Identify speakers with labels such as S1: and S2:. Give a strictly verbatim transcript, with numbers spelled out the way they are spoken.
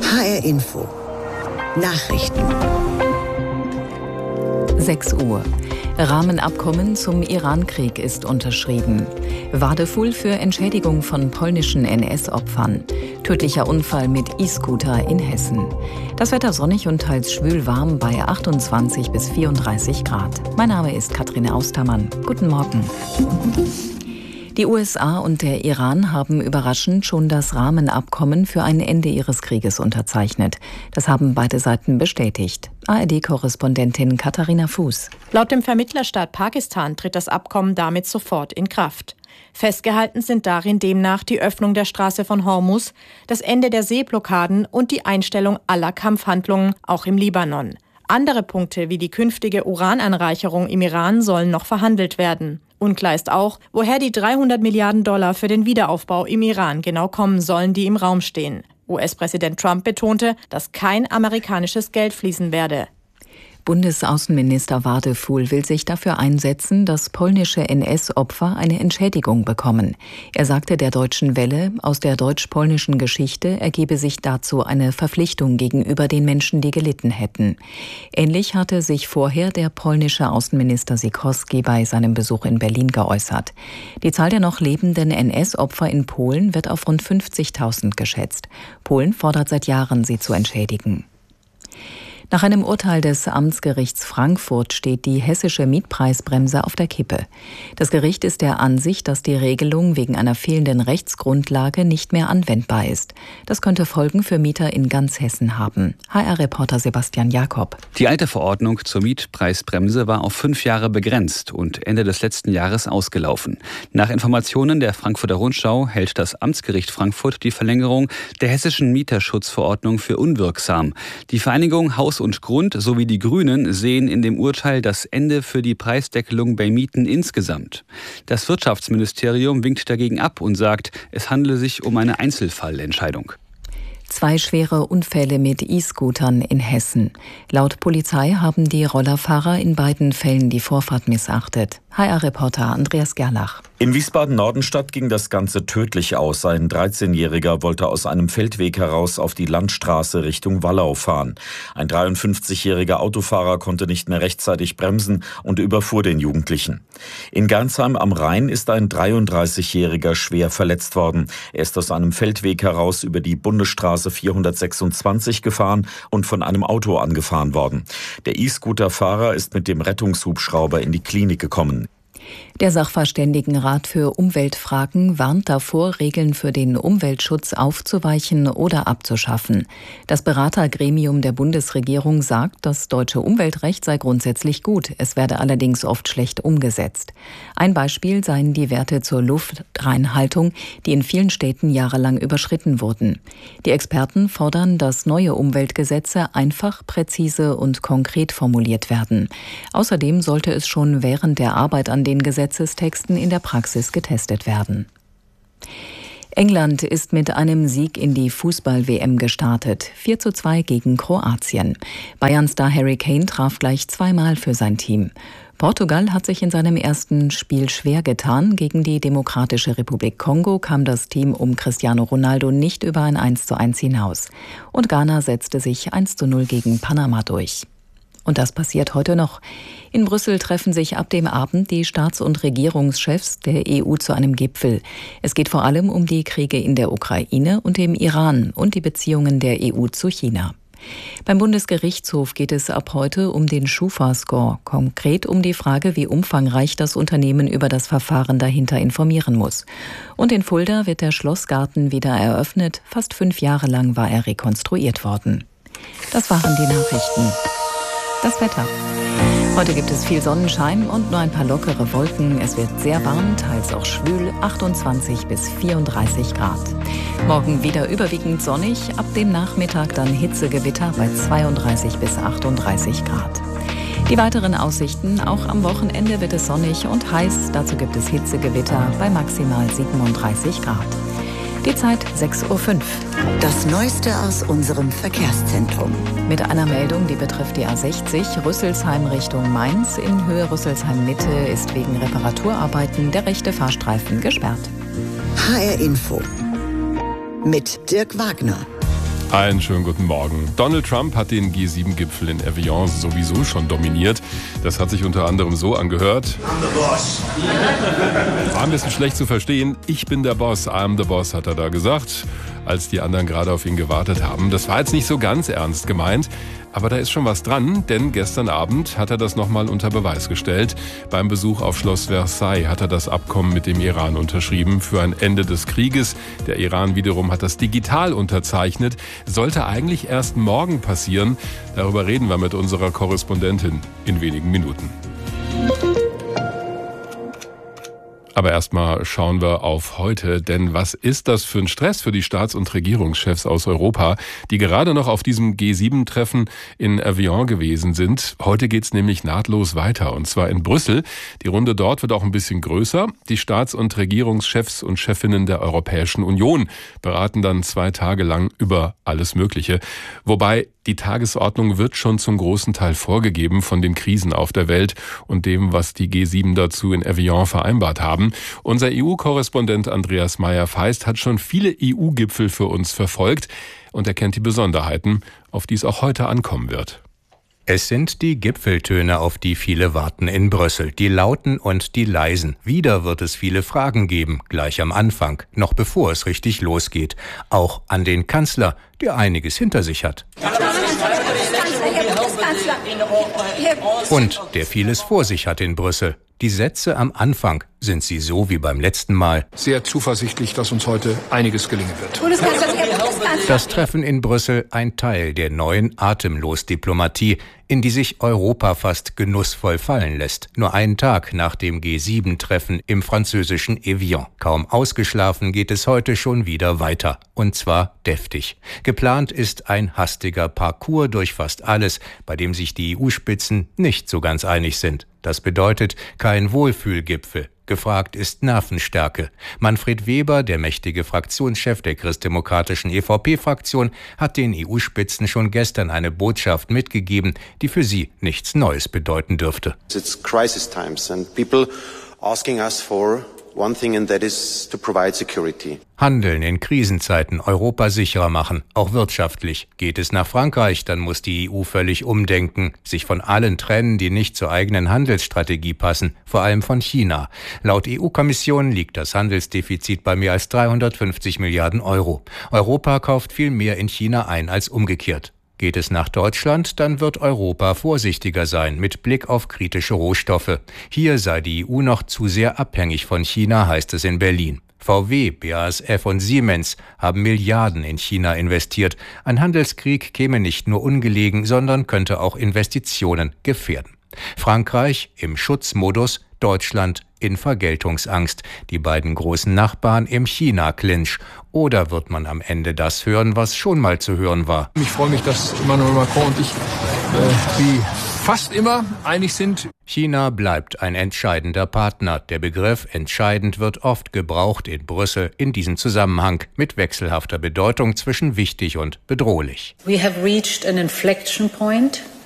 S1: H R Info. Nachrichten.
S2: sechs Uhr. Rahmenabkommen zum Iran-Krieg ist unterschrieben. Wadefuhl für Entschädigung von polnischen N S-Opfern. Tödlicher Unfall mit E-Scooter in Hessen. Das Wetter sonnig und teils schwül warm bei achtundzwanzig bis vierunddreißig Grad. Mein Name ist Katrin Austermann. Guten Morgen. Die U S A und der Iran haben überraschend schon das Rahmenabkommen für ein Ende ihres Krieges unterzeichnet. Das haben beide Seiten bestätigt. A R D-Korrespondentin Katharina Fuß.
S3: Laut dem Vermittlerstaat Pakistan tritt das Abkommen damit sofort in Kraft. Festgehalten sind darin demnach die Öffnung der Straße von Hormuz, das Ende der Seeblockaden und die Einstellung aller Kampfhandlungen, auch im Libanon. Andere Punkte wie die künftige Urananreicherung im Iran sollen noch verhandelt werden. Unklar ist auch, woher die dreihundert Milliarden Dollar für den Wiederaufbau im Iran genau kommen sollen, die im Raum stehen. U S-Präsident Trump betonte, dass kein amerikanisches Geld fließen werde.
S2: Bundesaußenminister Wadefuhl will sich dafür einsetzen, dass polnische N S-Opfer eine Entschädigung bekommen. Er sagte der Deutschen Welle, aus der deutsch-polnischen Geschichte ergebe sich dazu eine Verpflichtung gegenüber den Menschen, die gelitten hätten. Ähnlich hatte sich vorher der polnische Außenminister Sikorski bei seinem Besuch in Berlin geäußert. Die Zahl der noch lebenden N S-Opfer in Polen wird auf rund fünfzigtausend geschätzt. Polen fordert seit Jahren, sie zu entschädigen. Nach einem Urteil des Amtsgerichts Frankfurt steht die hessische Mietpreisbremse auf der Kippe. Das Gericht ist der Ansicht, dass die Regelung wegen einer fehlenden Rechtsgrundlage nicht mehr anwendbar ist. Das könnte Folgen für Mieter in ganz Hessen haben. H R-Reporter Sebastian Jakob.
S4: Die alte Verordnung zur Mietpreisbremse war auf fünf Jahre begrenzt und Ende des letzten Jahres ausgelaufen. Nach Informationen der Frankfurter Rundschau hält das Amtsgericht Frankfurt die Verlängerung der hessischen Mieterschutzverordnung für unwirksam. Die Vereinigung Haus und Grund sowie die Grünen sehen in dem Urteil das Ende für die Preisdeckelung bei Mieten insgesamt. Das Wirtschaftsministerium winkt dagegen ab und sagt, es handele sich um eine Einzelfallentscheidung.
S2: Zwei schwere Unfälle mit E-Scootern in Hessen. Laut Polizei haben die Rollerfahrer in beiden Fällen die Vorfahrt missachtet. H R-Reporter Andreas Gerlach.
S5: In Wiesbaden-Nordenstadt ging das Ganze tödlich aus. Ein dreizehnjähriger wollte aus einem Feldweg heraus auf die Landstraße Richtung Wallau fahren. Ein dreiundfünfzigjähriger Autofahrer konnte nicht mehr rechtzeitig bremsen und überfuhr den Jugendlichen. In Gernsheim am Rhein ist ein dreiunddreißigjähriger schwer verletzt worden. Er ist aus einem Feldweg heraus über die Bundesstraße vierhundertsechsundzwanzig gefahren und von einem Auto angefahren worden. Der E-Scooter-Fahrer ist mit dem Rettungshubschrauber in die Klinik gekommen.
S2: Der Sachverständigenrat für Umweltfragen warnt davor, Regeln für den Umweltschutz aufzuweichen oder abzuschaffen. Das Beratergremium der Bundesregierung sagt, das deutsche Umweltrecht sei grundsätzlich gut, es werde allerdings oft schlecht umgesetzt. Ein Beispiel seien die Werte zur Luftreinhaltung, die in vielen Städten jahrelang überschritten wurden. Die Experten fordern, dass neue Umweltgesetze einfach, präzise und konkret formuliert werden. Außerdem sollte es schon während der Arbeit an den Gesetzestexten in der Praxis getestet werden. England ist mit einem Sieg in die Fußball-W M gestartet. vier zu zwei gegen Kroatien. Bayern-Star Harry Kane traf gleich zweimal für sein Team. Portugal hat sich in seinem ersten Spiel schwer getan. Gegen die Demokratische Republik Kongo kam das Team um Cristiano Ronaldo nicht über ein eins zu eins hinaus. Und Ghana setzte sich eins zu null gegen Panama durch. Und das passiert heute noch. In Brüssel treffen sich ab dem Abend die Staats- und Regierungschefs der E U zu einem Gipfel. Es geht vor allem um die Kriege in der Ukraine und im Iran und die Beziehungen der E U zu China. Beim Bundesgerichtshof geht es ab heute um den Schufa-Score, konkret um die Frage, wie umfangreich das Unternehmen über das Verfahren dahinter informieren muss. Und in Fulda wird der Schlossgarten wieder eröffnet. Fast fünf Jahre lang war er rekonstruiert worden. Das waren die Nachrichten. Das Wetter. Heute gibt es viel Sonnenschein und nur ein paar lockere Wolken. Es wird sehr warm, teils auch schwül, achtundzwanzig bis vierunddreißig Grad. Morgen wieder überwiegend sonnig, ab dem Nachmittag dann Hitzegewitter bei zweiunddreißig bis achtunddreißig Grad. Die weiteren Aussichten, auch am Wochenende wird es sonnig und heiß. Dazu gibt es Hitzegewitter bei maximal siebenunddreißig Grad. Die Zeit sechs Uhr fünf.
S1: Das Neueste aus unserem Verkehrszentrum.
S2: Mit einer Meldung, die betrifft die A sechzig, Rüsselsheim Richtung Mainz. In Höhe Rüsselsheim-Mitte ist wegen Reparaturarbeiten der rechte Fahrstreifen gesperrt.
S1: H R Info mit Dirk Wagner.
S6: Einen schönen guten Morgen. Donald Trump hat den G sieben Gipfel in Evian sowieso schon dominiert. Das hat sich unter anderem so angehört. I'm the boss. War ein bisschen schlecht zu verstehen. Ich bin der Boss, I'm the boss, hat er da gesagt, als die anderen gerade auf ihn gewartet haben. Das war jetzt nicht so ganz ernst gemeint. Aber da ist schon was dran, denn gestern Abend hat er das nochmal unter Beweis gestellt. Beim Besuch auf Schloss Versailles hat er das Abkommen mit dem Iran unterschrieben für ein Ende des Krieges. Der Iran wiederum hat das digital unterzeichnet. Sollte eigentlich erst morgen passieren. Darüber reden wir mit unserer Korrespondentin in wenigen Minuten. Aber erstmal schauen wir auf heute, denn was ist das für ein Stress für die Staats- und Regierungschefs aus Europa, die gerade noch auf diesem G sieben Treffen in Evian gewesen sind. Heute geht's nämlich nahtlos weiter, und zwar in Brüssel. Die Runde dort wird auch ein bisschen größer. Die Staats- und Regierungschefs und Chefinnen der Europäischen Union beraten dann zwei Tage lang über alles Mögliche. Wobei die Tagesordnung wird schon zum großen Teil vorgegeben von den Krisen auf der Welt und dem, was die G sieben dazu in Evian vereinbart haben. Unser E U-Korrespondent Andreas Meyer-Feist hat schon viele E U-Gipfel für uns verfolgt und er kennt die Besonderheiten, auf die es auch heute ankommen wird.
S7: Es sind die Gipfeltöne, auf die viele warten in Brüssel, die lauten und die leisen. Wieder wird es viele Fragen geben, gleich am Anfang, noch bevor es richtig losgeht. Auch an den Kanzler, der einiges hinter sich hat. Und der vieles vor sich hat in Brüssel. Die Sätze am Anfang, sind sie so wie beim letzten Mal?
S8: Sehr zuversichtlich, dass uns heute einiges gelingen wird.
S7: Das Treffen in Brüssel ein Teil der neuen Atemlos-Diplomatie, in die sich Europa fast genussvoll fallen lässt. Nur einen Tag nach dem G sieben Treffen im französischen Evian. Kaum ausgeschlafen geht es heute schon wieder weiter. Und zwar deftig. Geplant ist ein hastiger Parcours durch fast alles, bei dem sich die E U-Spitzen nicht so ganz einig sind. Das bedeutet kein Wohlfühlgipfel. Gefragt ist Nervenstärke. Manfred Weber, der mächtige Fraktionschef der christdemokratischen E V P-Fraktion, hat den E U-Spitzen schon gestern eine Botschaft mitgegeben, die für sie nichts Neues bedeuten dürfte.
S9: It's crisis times and people asking us for one thing, and that is to provide security.
S7: Handeln in Krisenzeiten, Europa sicherer machen, auch wirtschaftlich. Geht es nach Frankreich, dann muss die E U völlig umdenken, sich von allen trennen, die nicht zur eigenen Handelsstrategie passen, vor allem von China. Laut E U-Kommission liegt das Handelsdefizit bei mehr als dreihundertfünfzig Milliarden Euro. Europa kauft viel mehr in China ein als umgekehrt. Geht es nach Deutschland, dann wird Europa vorsichtiger sein mit Blick auf kritische Rohstoffe. Hier sei die E U noch zu sehr abhängig von China, heißt es in Berlin. V W, B A S F und Siemens haben Milliarden in China investiert. Ein Handelskrieg käme nicht nur ungelegen, sondern könnte auch Investitionen gefährden. Frankreich im Schutzmodus, Deutschland in Vergeltungsangst. Die beiden großen Nachbarn im China-Clinch. Oder wird man am Ende das hören, was schon mal zu hören war?
S8: Ich freue mich, dass Emmanuel Macron und ich äh, wie fast immer einig sind.
S7: China bleibt ein entscheidender Partner. Der Begriff entscheidend wird oft gebraucht in Brüssel in diesem Zusammenhang mit wechselhafter Bedeutung zwischen wichtig und bedrohlich.
S10: We have reached an inflection point.